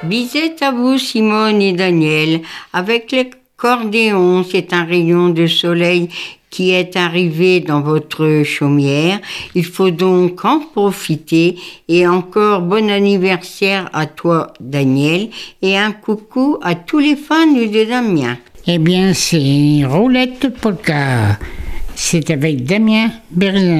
Bisette à vous, Simone et Daniel. Avec l'accordéon, c'est un rayon de soleil qui est arrivé dans votre chaumière. Il faut donc en profiter. Et encore bon anniversaire à toi, Daniel, et un coucou à tous les fans de Damien. Eh bien, c'est Roulette Polka. C'est avec Damien Berlin.